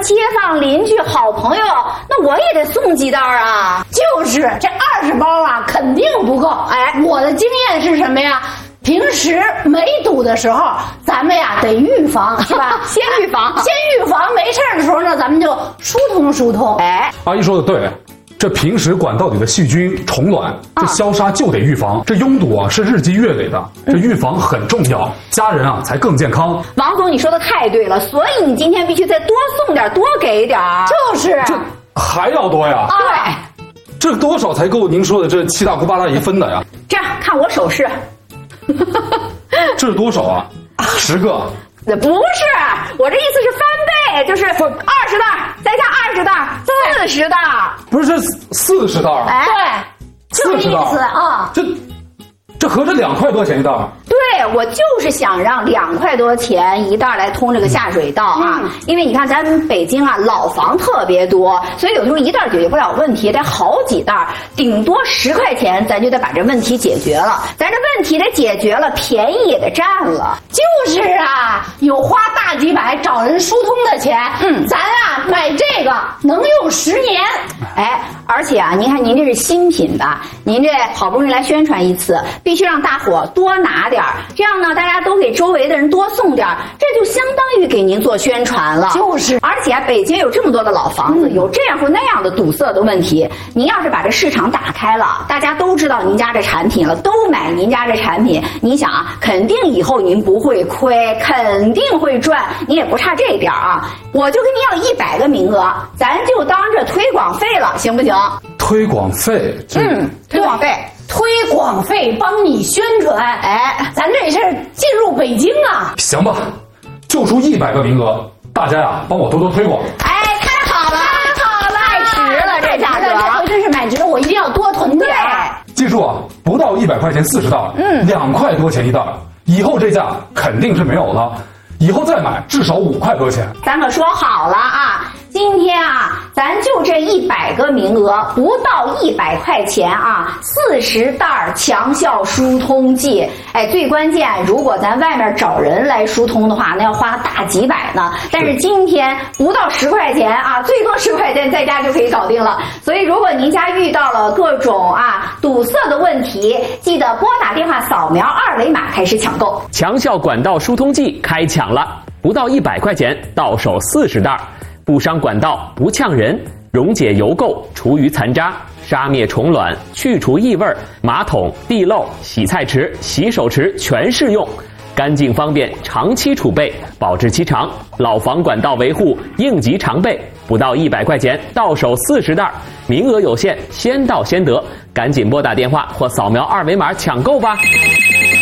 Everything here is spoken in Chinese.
街坊邻居好朋友，那我也得送几袋啊。 就是这20包啊，肯定不够。哎，我的经验是什么呀？平时没堵的时候，咱们呀得预防，是吧？ 先预防， 先预防，没事的时候呢，咱们就疏通。 哎， 阿姨说的对。这平时管道里的细菌、虫卵，这消杀就得预防。这拥堵啊是日积月累的，这预防很重要，家人啊才更健康。 王总，你说的太对了，所以你今天必须再多送点，多给点。 就是这还要多呀？ 对， 这多少才够您说的这7大姑8大姨分的呀？ 这样看我手势， 这是多少啊？10个？ 不是，我这意思是翻倍，就是20袋，再加20袋，40袋。 不是，这40袋。 哎， 对，就这意思啊。 这合着2块多钱一袋。 对，我就是想让2块多钱一袋来通这个下水道啊，因为你看咱们北京啊老房特别多，所以有时候一袋解决不了问题，得好几袋，顶多10块钱咱就得把这问题解决了。咱这问题得解决了，便宜也得占了。 就是啊，有花大几百找人疏通的钱，咱啊买这个能用10年。 哎，而且啊，您看您这是新品的，您这好不容易来宣传一次，必须让大伙多拿点儿，这样呢，大家都给周围的人多送点儿，这就相当于给您做宣传了。 就是， 而且啊，北京有这么多的老房子，有这样或那样的堵塞的问题，您要是把这市场打开了，大家都知道您家这产品了，都买您家这产品，你想啊，肯定以后您不会亏，肯定会赚，你也不差这一点啊。我就跟您要100个名额，咱就当这推广费了，行不行？ 推广费？ 推广费。 推广费帮你宣传，哎，咱这是进入北京啊！ 行吧，就出100个名额，大家呀帮我多多推广。 哎，太好了，太值了，这价格， 这回真是买值了，我一定要多囤点。 记住啊，不到100块钱40袋，2块多钱一袋，以后这价肯定是没有了，以后再买至少5块多钱。 咱可说好了啊！今天啊，咱就这100个名额，不到100块钱啊，40袋强效疏通剂。哎，最关键，如果咱外面找人来疏通的话，那要花大几百呢。但是今天不到10块钱啊，最多10块钱在家就可以搞定了。所以，如果您家遇到了各种堵塞的问题，记得拨打电话扫描2维码开始抢购。 强效管道疏通剂开抢了，不到100块钱，到手40袋。不伤管道，不呛人，溶解油垢，除余残渣，杀灭虫卵，去除异味，马桶、地漏、洗菜池、洗手池全适用，干净方便，长期储备，保质期长。老房管道维护应急常备，不到100块钱，到手40袋，名额有限，先到先得，赶紧拨打电话或扫描2维码抢购吧。